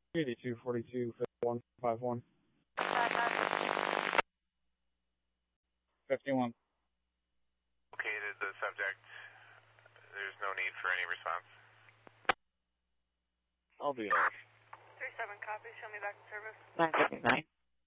8242 5151. 51. Located the subject. There's no need for any response. I'll be there. 37 copy, show me back in service. 959.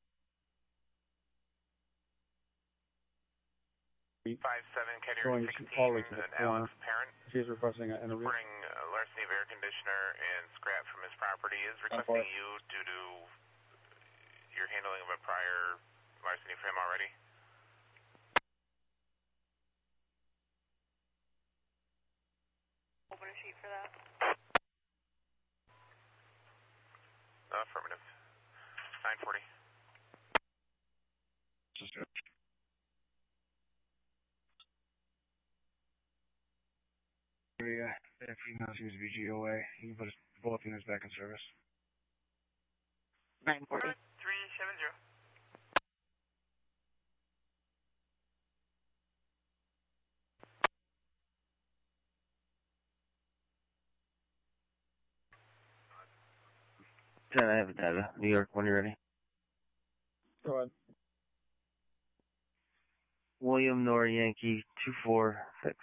57 Going category 16, all the way to the an corner. Alex Parent. She's requesting an interview. Reporting larceny of air conditioner and scrap from his property. Is requesting you due to your handling of a prior larceny for him already. Open a sheet for that. Affirmative. 940. That female seems to be GOA. You can put both units back in service. 940. 370. I have data. New York, when you're ready. Go ahead. William Nor Yankee 246.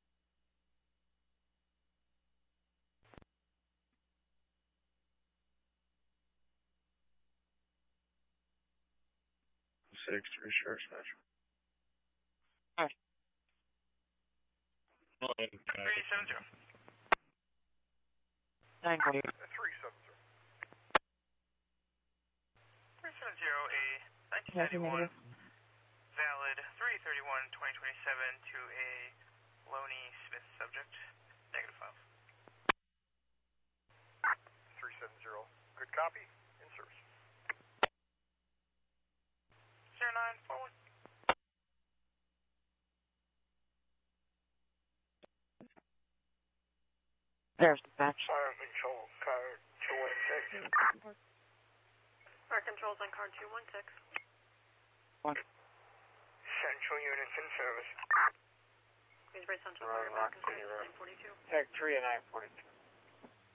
Six, three, sure, smash. 370. 940. 370. 370, a 1991 valid 3/31/2027 to a Lonnie Smith subject. Negative 5. 370. Good copy. In service. 0941. There's dispatch. Fire control, car 216. Fire controls on car 216. 1. Central units in service. Queensbury Central, Fire Back in 942. Tech 3 and 942.